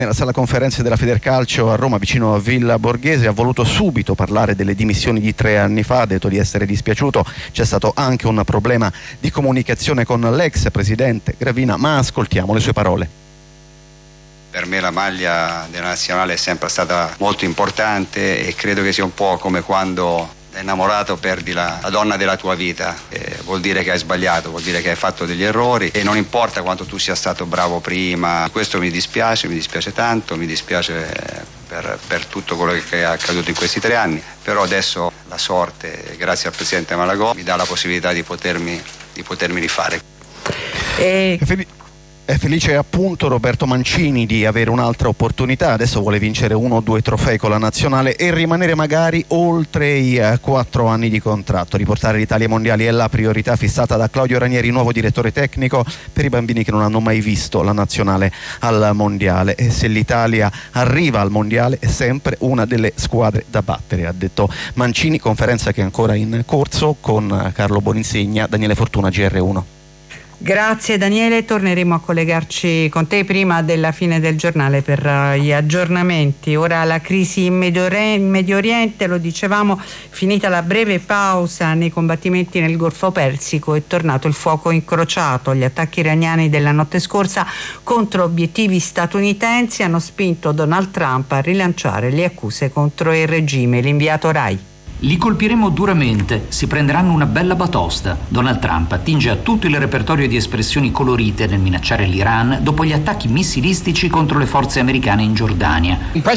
Nella sala conferenze della Federcalcio a Roma, vicino a Villa Borghese, ha voluto subito parlare delle dimissioni di 3 anni fa, ha detto di essere dispiaciuto. C'è stato anche un problema di comunicazione con l'ex presidente Gravina, ma ascoltiamo le sue parole. Per me la maglia della nazionale è sempre stata molto importante e credo che sia un po' come quando innamorato perdi la donna della tua vita, vuol dire che hai sbagliato, vuol dire che hai fatto degli errori e non importa quanto tu sia stato bravo prima. Questo mi dispiace tanto, mi dispiace per tutto quello che è accaduto in questi 3 anni, però adesso la sorte, grazie al presidente Malagò, mi dà la possibilità di potermi rifare. È felice appunto Roberto Mancini di avere un'altra opportunità, adesso vuole vincere 1 o 2 trofei con la nazionale e rimanere magari oltre i 4 anni di contratto. Riportare l'Italia ai mondiali è la priorità fissata da Claudio Ranieri, nuovo direttore tecnico per i bambini che non hanno mai visto la nazionale al mondiale, e se l'Italia arriva al mondiale è sempre una delle squadre da battere, ha detto Mancini. Conferenza che è ancora in corso con Carlo Boninsegna, Daniele Fortuna, GR1. Grazie Daniele, torneremo a collegarci con te prima della fine del giornale per gli aggiornamenti. Ora la crisi in Medio Oriente, lo dicevamo, finita la breve pausa nei combattimenti nel Golfo Persico, è tornato il fuoco incrociato. Gli attacchi iraniani della notte scorsa contro obiettivi statunitensi hanno spinto Donald Trump a rilanciare le accuse contro il regime. L'inviato Rai. Li colpiremo duramente, si prenderanno una bella batosta. Donald Trump attinge a tutto il repertorio di espressioni colorite nel minacciare l'Iran dopo gli attacchi missilistici contro le forze americane in Giordania.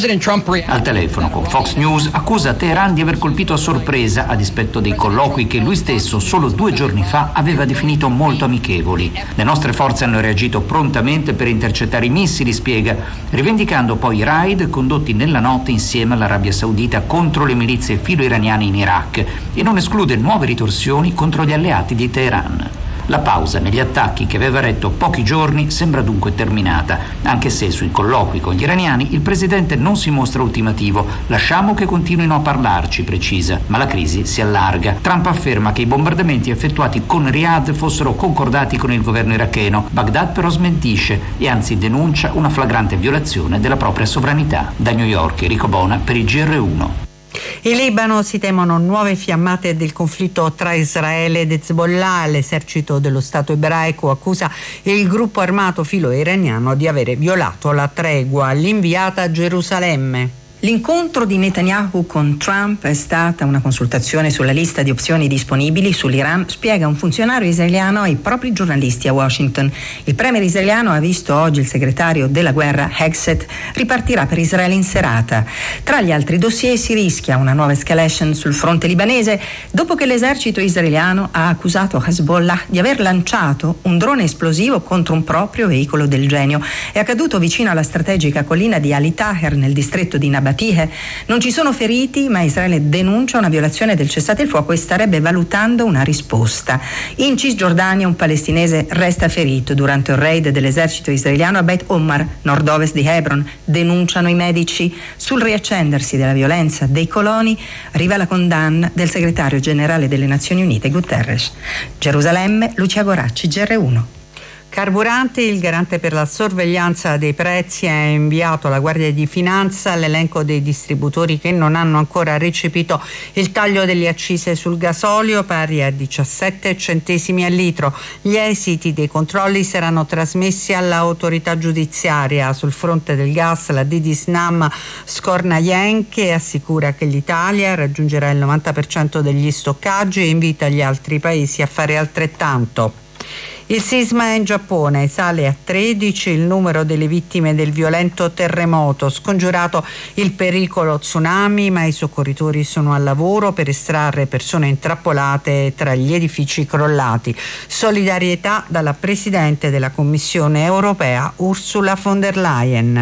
Al telefono con Fox News accusa Teheran di aver colpito a sorpresa, a dispetto dei colloqui che lui stesso solo 2 giorni fa aveva definito molto amichevoli. Le nostre forze hanno reagito prontamente per intercettare i missili, spiega, rivendicando poi i raid condotti nella notte insieme all'Arabia Saudita contro le milizie filo-iraniane in Iraq, e non esclude nuove ritorsioni contro gli alleati di Teheran. La pausa negli attacchi, che aveva retto pochi giorni, sembra dunque terminata, anche se sui colloqui con gli iraniani il presidente non si mostra ultimativo. Lasciamo che continuino a parlarci, precisa, ma la crisi si allarga. Trump afferma che i bombardamenti effettuati con Riyadh fossero concordati con il governo iracheno. Baghdad però smentisce e anzi denuncia una flagrante violazione della propria sovranità. Da New York, Enrico Bona per il GR1. In Libano si temono nuove fiammate del conflitto tra Israele ed Hezbollah. L'esercito dello Stato ebraico accusa il gruppo armato filo-iraniano di avere violato la tregua. L'inviata a Gerusalemme. L'incontro di Netanyahu con Trump è stata una consultazione sulla lista di opzioni disponibili sull'Iran, spiega un funzionario israeliano ai propri giornalisti a Washington. Il premier israeliano ha visto oggi il segretario della guerra Hegseth ripartirà per Israele in serata. Tra gli altri dossier si rischia una nuova escalation sul fronte libanese dopo che l'esercito israeliano ha accusato Hezbollah di aver lanciato un drone esplosivo contro un proprio veicolo del genio. È accaduto vicino alla strategica collina di Ali Taher nel distretto di Nabatih. Non ci sono feriti, ma Israele denuncia una violazione del cessate il fuoco e starebbe valutando una risposta. In Cisgiordania un palestinese resta ferito durante un raid dell'esercito israeliano a Beit Omar, nord-ovest di Hebron. Denunciano i medici. Sul riaccendersi della violenza dei coloni arriva la condanna del segretario generale delle Nazioni Unite Guterres. Gerusalemme, Lucia Goracci, GR1. Carburanti, il garante per la sorveglianza dei prezzi ha inviato alla Guardia di Finanza l'elenco dei distributori che non hanno ancora recepito il taglio delle accise sul gasolio pari a 17 centesimi al litro. Gli esiti dei controlli saranno trasmessi all'autorità giudiziaria. Sul fronte del gas la Didisnam scorna Yankee, assicura che l'Italia raggiungerà il 90% degli stoccaggi e invita gli altri paesi a fare altrettanto. Il sisma in Giappone, sale a 13 il numero delle vittime del violento terremoto, scongiurato il pericolo tsunami, ma i soccorritori sono al lavoro per estrarre persone intrappolate tra gli edifici crollati. Solidarietà dalla Presidente della Commissione europea Ursula von der Leyen.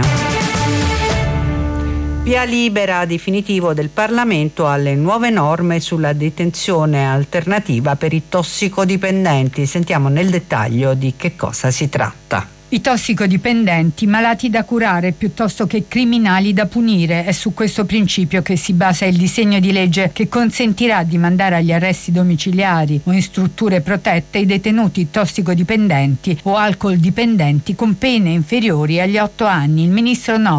Via libera definitivo del Parlamento alle nuove norme sulla detenzione alternativa per i tossicodipendenti. Sentiamo nel dettaglio di che cosa si tratta. I tossicodipendenti, malati da curare piuttosto che criminali da punire. È su questo principio che si basa il disegno di legge che consentirà di mandare agli arresti domiciliari o in strutture protette i detenuti tossicodipendenti o alcol dipendenti con pene inferiori agli 8 anni. Il ministro